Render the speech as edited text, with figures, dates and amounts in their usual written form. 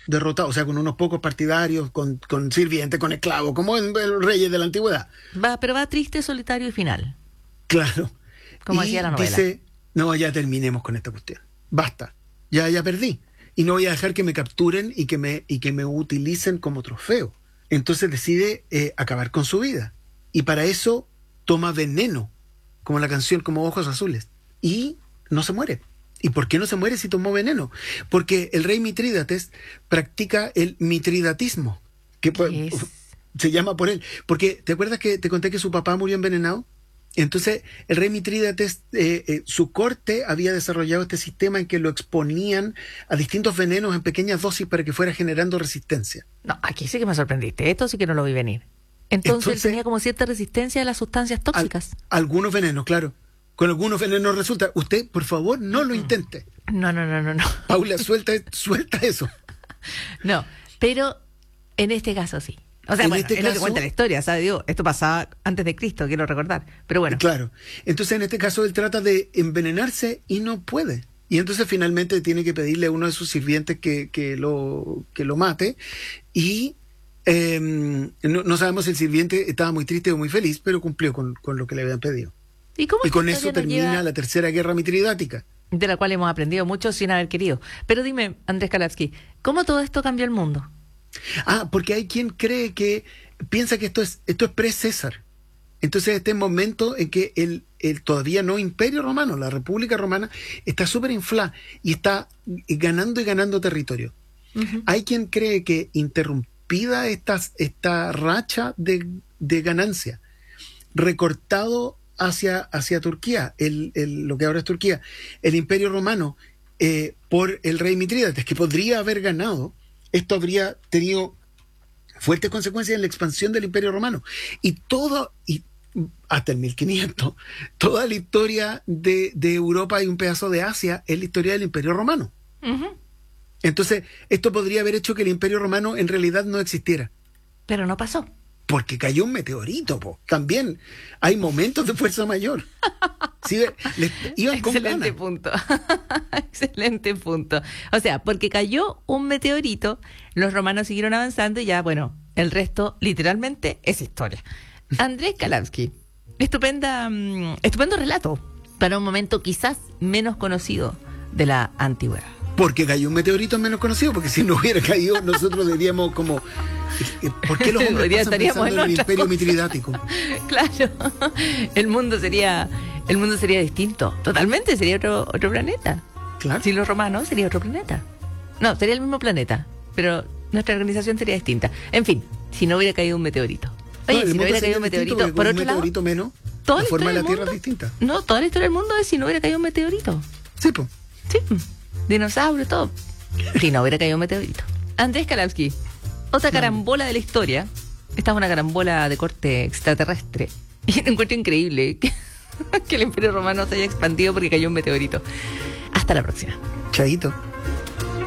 derrotados, o sea, con unos pocos partidarios, con sirvientes, con esclavos, como en los reyes de la antigüedad. Pero va triste, solitario y final. Claro. Como decía la novela. Dice, no, ya terminemos con esta cuestión. Basta. Ya perdí. Y no voy a dejar que me capturen y que me utilicen como trofeo. Entonces decide acabar con su vida. Y para eso toma veneno, como la canción, como Ojos Azules. Y no se muere. ¿Y por qué no se muere si tomó veneno? Porque el rey Mitrídates practica el mitridatismo, que se llama por él. Porque, ¿te acuerdas que te conté que su papá murió envenenado? Entonces, el rey Mitrídates, su corte había desarrollado este sistema en que lo exponían a distintos venenos en pequeñas dosis para que fuera generando resistencia. No, aquí sí que me sorprendiste. Esto sí que no lo vi venir. Entonces él tenía como cierta resistencia a las sustancias tóxicas. Algunos venenos, claro. Con algunos venenos resulta. Usted, por favor, no lo intente. No. Paula, suelta eso. No, pero en este caso sí. O sea, bueno, es lo que cuenta la historia, ¿sabes? Digo, esto pasaba antes de Cristo, quiero recordar. Pero bueno. Claro. Entonces, en este caso, él trata de envenenarse y no puede. Y entonces, finalmente, tiene que pedirle a uno de sus sirvientes que lo mate. Y no sabemos si el sirviente estaba muy triste o muy feliz, pero cumplió con lo que le habían pedido. Y con eso termina la Tercera Guerra Mitridática. De la cual hemos aprendido mucho sin haber querido. Pero dime, Andrés Kalavsky, ¿cómo todo esto cambió el mundo? Porque hay quien piensa que esto es pre-César. Entonces este momento en que el todavía no Imperio Romano, la República Romana, está súper inflada y está ganando y ganando territorio. Uh-huh. Hay quien cree que interrumpida esta racha de ganancia, recortado hacia Turquía, lo que ahora es Turquía, el Imperio Romano, por el rey Mitrídates, que podría haber ganado, esto habría tenido fuertes consecuencias en la expansión del Imperio Romano. Y hasta el 1500, toda la historia de Europa y un pedazo de Asia es la historia del Imperio Romano. Uh-huh. Entonces, esto podría haber hecho que el Imperio Romano en realidad no existiera. Pero no pasó. Porque cayó un meteorito, también hay momentos de fuerza mayor. ¿Sí? Iban con ganas. Excelente punto. Excelente punto. O sea, porque cayó un meteorito, los romanos siguieron avanzando y ya, bueno, el resto literalmente es historia. Andrés Kalavsky, estupendo relato para un momento quizás menos conocido de la antigüedad. Porque cayó un meteorito menos conocido, porque si no hubiera caído, nosotros diríamos como... ¿Por qué los hombres pasan pensando en el Imperio Mitridático? Claro, el mundo sería distinto. Totalmente, sería otro planeta. Claro. Si los romanos, sería otro planeta. No, sería el mismo planeta, pero nuestra organización sería distinta. En fin, si no hubiera caído un meteorito. Oye, si no hubiera caído un meteorito, por otro lado... menos, la forma de la Tierra es distinta. No, toda la historia del mundo es si no hubiera caído un meteorito. Sí, pues. Sí, dinosaurio, todo. Si no hubiera caído un meteorito. Andrés Kalavsky, otra carambola de la historia. Esta es una carambola de corte extraterrestre. Y encuentro increíble que el Imperio Romano se haya expandido porque cayó un meteorito. Hasta la próxima. Chaito.